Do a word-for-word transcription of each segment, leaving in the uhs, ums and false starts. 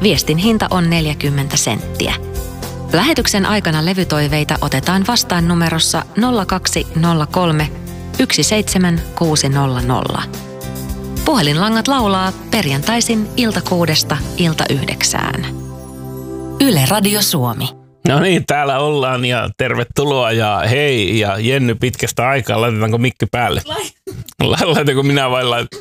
Viestin hinta on neljäkymmentä senttiä. Lähetyksen aikana levytoiveita otetaan vastaan numerossa nolla kaksi nolla kolme yksi seitsemän kuusi nolla nolla. Puhelinlangat laulaa perjantaisin ilta kuudesta ilta yhdeksään. Yle Radio Suomi. No niin, täällä ollaan ja tervetuloa ja hei ja Jenny pitkästä aikaa. Laitetaanko mikki päälle? La- Laitanko minä vai laitan?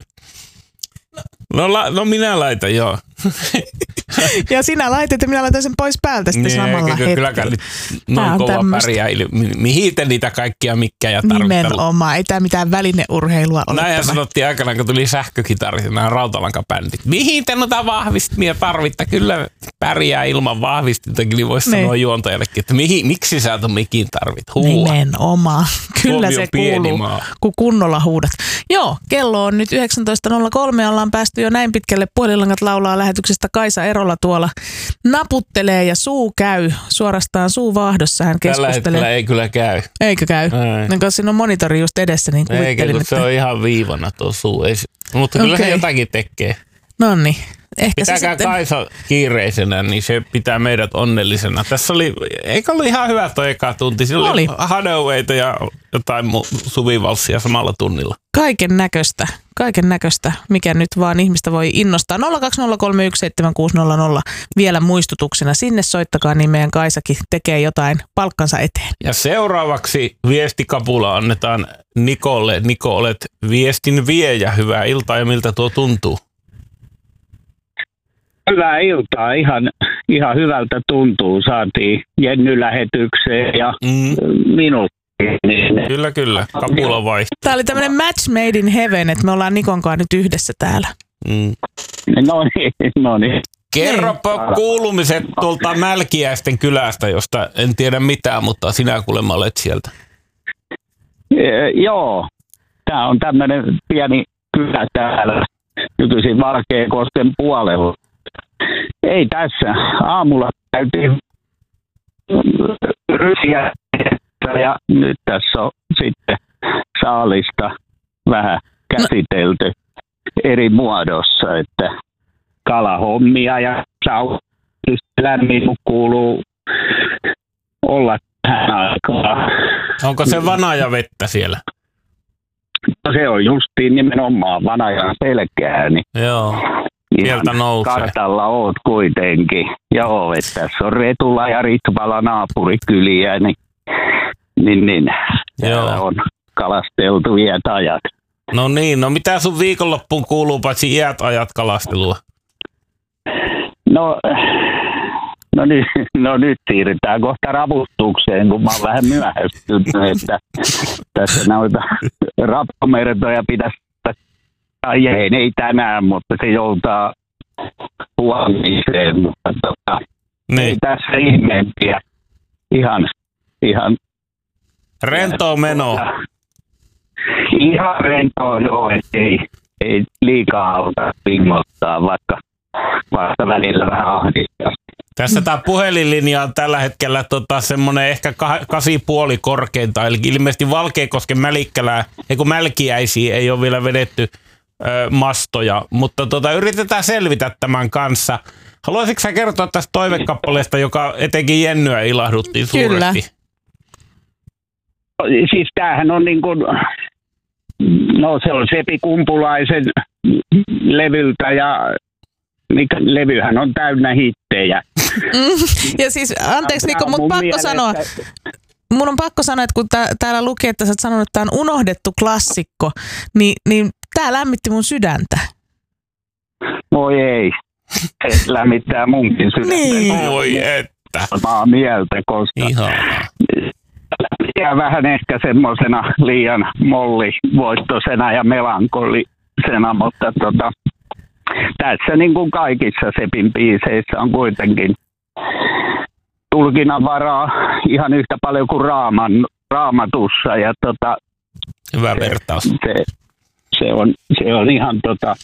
No, la- no minä laitan, joo. Ja sinä laitat ja minä laitan sen pois päältä sitten niin, samalla hetkellä. Kylläkään nyt noin kova pärjäily. Mihin te niitä kaikkia mikkejä tarvittaa? Nimenomaan, ei tämä mitään välineurheilua ole. Näinhän sanottiin aikanaan, kun tuli sähkökitarit ja nämä rautalankabändit. Mihin te noita vahvistimia tarvittaa? Kyllä pärjää ilman vahvistintakin, niin voisi sanoa juontajallekin, että mihin, miksi sä ton mikin tarvit? Huua. Nimenomaan. Kyllä Suomi se kuuluu, kun kunnolla huudat. Joo, kello on nyt yhdeksäntoista nolla kolme, ollaan päästy jo näin pitkälle. Puhelinlangat laulaa lähetyksestä. Kaisa Erola tuolla naputtelee ja suu käy. Suorastaan suu vaahdossa hän keskustelee. Tällä hetkellä ei kyllä käy. Eikö käy? Ei. Koska siinä on monitori just edessä, niin kuvittelin, Eikä, kun että... se on ihan viivana tuo suu. Ei, mutta kyllä okay. Se jotakin tekee. Noniin. Ehkä Pitäkää se sitten... Kaisa kiireisenä, niin se pitää meidät onnellisena. Tässä oli, eikä ollut ihan hyvä toi eka tunti. Siinä oli, oli Hadawayta ja jotain suvivalssia samalla tunnilla. Kaiken näköistä, kaiken näköistä, mikä nyt vaan ihmistä voi innostaa. nolla kaksi nolla kolme yksi seitsemän kuusi nolla nolla vielä muistutuksena. Sinne soittakaa, niin meidän Kaisakin tekee jotain palkkansa eteen. Ja seuraavaksi viestikapula annetaan Nikolle. Niko, olet viestin viejä. Hyvää iltaa ja miltä tuo tuntuu? Hyvää iltaa. Ihan, ihan hyvältä tuntuu. Saatiin Jenny lähetykseen ja mm. minut. Kyllä, kyllä. Kapula vaihtuu. Tämä oli tämmöinen match made in heaven, että me ollaan Nikon kanssa nyt yhdessä täällä. Mm. No niin, no niin. Kerropa kuulumiset tuolta Mälkiäisten kylästä, josta en tiedä mitään, mutta sinä kuulemma olet sieltä. E, joo. Tämä on tämmöinen pieni kylä täällä nykyisin Valkeakosken puolella. Ei tässä. Aamulla käytiin rysiä ja nyt tässä on sitten saalista vähän käsitelty eri muodossa, että kalahommia ja sau lämmin kuuluu olla tähän aikaan. Onko se vanajavettä siellä? No se on justiin nimenomaan vanajan selkää, niin joo. Sieltä nousee. Kartalla oot kuitenkin. Joo, että tässä on Retula ja Ritvala naapurikyliä, niin, niin, niin täällä on kalasteltu iät ajat. No niin, no mitä sun viikonloppuun kuuluu paitsi iät ajat kalastelua? No, no, nyt, no nyt siirrytään kohta ravustukseen, kun mä oon vähän myöhästynyt, että tässä noita rappamertoja pitäisi, tai ei, ei tänään, mutta se joutaa huomiseen, mutta tota, niin. Ei tässä ihmeempiä. Ihan, ihan rentoa menoa. Ihan rentoa, joo, ei, ei liikaa auta pingottaa, vaikka vasta välillä vähän ahdistaa. Tässä tämä puhelinlinja on tällä hetkellä tota, semmoinen ehkä kasi puoli korkeinta, eli ilmeisesti Valkeakosken Mälikkälää, ei kun Mälkiäisiä ei ole vielä vedetty ö, mastoja, mutta tota, yritetään selvitä tämän kanssa. Haluaisitko sä kertoa tästä toivekappaleesta, joka etenkin Jennyä ilahduttiin suuresti? Kyllä. Siis tämähän on niin kuin, no se on Sepi Kumpulaisen levyltä ja mikä, levyhän on täynnä hittejä. Ja siis, anteeksi Niko, mutta pakko mielestä... sanoa, mun on pakko sanoa, että kun tää, täällä lukee, että sä oot sanonut, että tää on unohdettu klassikko, niin, niin tää lämmitti mun sydäntä. Voi ei, se lämmittää munkin sydäntä. Niin. Voi että. Samaa mieltä, koska ihanaa. Ja vähän ehkä semmoisena liian mollivoittoisena ja melankolisena, mutta tota, tässä niin kuin kaikissa Sepin biiseissä on kuitenkin tulkinnanvaraa ihan yhtä paljon kuin raaman, raamatussa. Ja tota, hyvä vertaus. Se, se, on, se on ihan tota,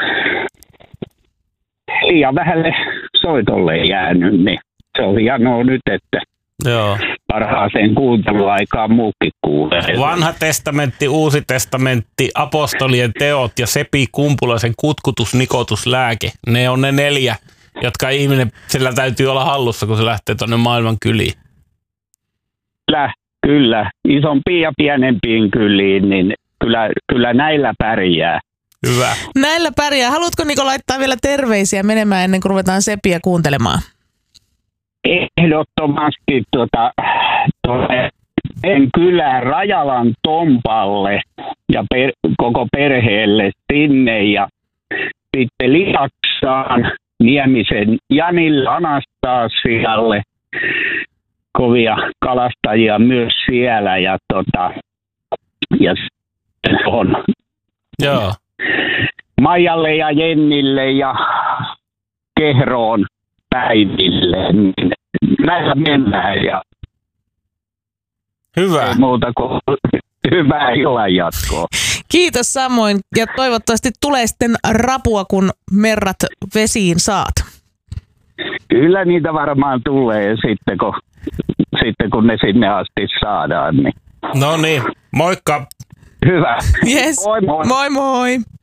liian vähälle soitolle jäänyt, niin se on hienoa nyt, että joo. Parhaaseen kuunteluaikaan muukin kuulee. Vanha testamentti, uusi testamentti, apostolien teot ja Sepi Kumpulaisen kutkutus, nikotus, lääke. Ne on ne neljä jotka ihminen, sillä täytyy olla hallussa, kun se lähtee tuonne maailman kyliin. Kyllä, kyllä. Isompiin ja pienempiin kyliin, niin kyllä, kyllä näillä pärjää. Hyvä. Näillä pärjää. Haluatko Niko laittaa vielä terveisiä menemään ennen kuin ruvetaan Sepiä kuuntelemaan? Ehdottomasti tuota, tuonne en kylään Rajalan Tompalle ja per, koko perheelle sinne ja sitten Liaksaan Niemisen Janille Anastasialle, kovia kalastajia myös siellä ja, tota, ja on Joo. Maijalle ja Jennille ja Kehroon Päiville, niin näillä mennään ja Hyvä. ei muuta kuin hyvää illan jatkoa. Kiitos samoin ja toivottavasti tulee sitten rapua, kun merrat vesiin saat. Kyllä niitä varmaan tulee sitten, kun, sitten kun ne sinne asti saadaan. Niin. No niin, moikka. Hyvä. Yes. Moi moi. Moi moi.